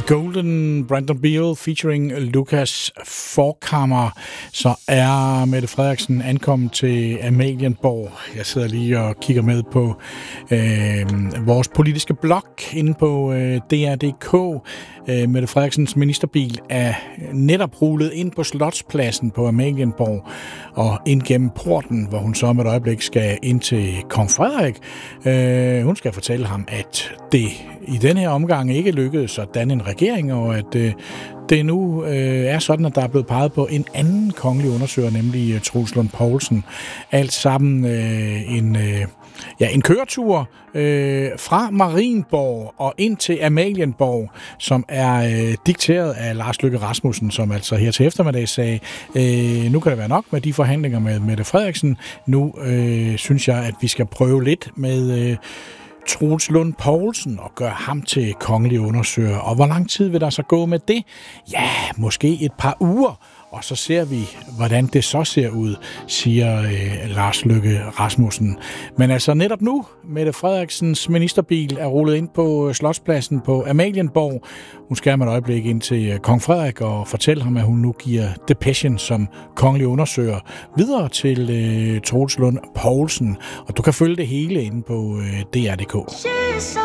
Golden, Brandon Beal featuring Lucas Forchhammer, så er Mette Frederiksen ankommet til Amalienborg. Jeg sidder lige og kigger med på vores politiske blog inde på DR.dk. Mette Frederiksens ministerbil er netop rullet ind på Slotspladsen på Amalienborg og ind gennem porten, hvor hun så om et øjeblik skal ind til kong Frederik. Hun skal fortælle ham, at det i den her omgang ikke lykkedes at danne en regering, og at det nu er sådan, at der er blevet peget på en anden kongelig undersøger, nemlig Troels Lund Poulsen. Alt sammen en køretur fra Marienborg og ind til Amalienborg, som er dikteret af Lars Løkke Rasmussen, som altså her til eftermiddag sagde, nu kan det være nok med de forhandlinger med Mette Frederiksen. Nu synes jeg, at vi skal prøve lidt med Troels Lund Poulsen og gøre ham til kongelig undersøger. Og hvor lang tid vil der så gå med det? Ja, måske et par uger. Og så ser vi, hvordan det så ser ud, siger Lars Løkke Rasmussen. Men altså netop nu, Mette Frederiksens ministerbil er rullet ind på Slotspladsen på Amalienborg. Hun skal med et øjeblik ind til kong Frederik og fortælle ham, at hun nu giver depechen som kongelig undersøger videre til Troels Lund Poulsen. Og du kan følge det hele inde på DR.dk.